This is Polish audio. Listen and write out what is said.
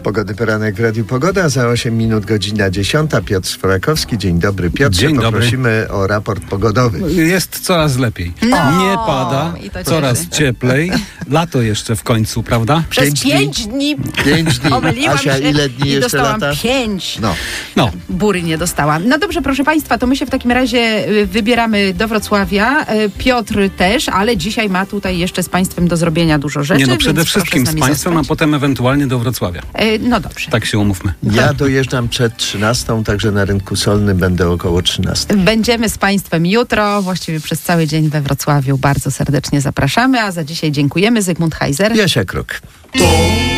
Pogodny poranek w Radiu Pogoda. Za 8 minut godzina 10. Piotr Szworakowski. Dzień dobry, Piotrze. Dzień dobry. Poprosimy o raport pogodowy. Jest coraz lepiej. Nie pada, coraz cieplej. Lato jeszcze w końcu, prawda? Przez 5 dni 5 dni. omyliłam Asia, się ile dni i jeszcze dostałam lata? 5. No. Bury nie dostałam. No dobrze, proszę Państwa, to my się w takim razie wybieramy do Wrocławia. Piotr też, ale dzisiaj ma tutaj jeszcze z Państwem do zrobienia dużo rzeczy. Nie, no więc przede proszę wszystkim z nami Państwem, a zostać. potem ewentualnie do Wrocławia. No dobrze. Tak się umówmy. Ja dojeżdżam przed 13, także na rynku solnym będę około 13. Będziemy z Państwem jutro, właściwie przez cały dzień we Wrocławiu. Bardzo serdecznie zapraszamy, a za dzisiaj dziękujemy. Zygmunt Heiser. Jasia Kruk.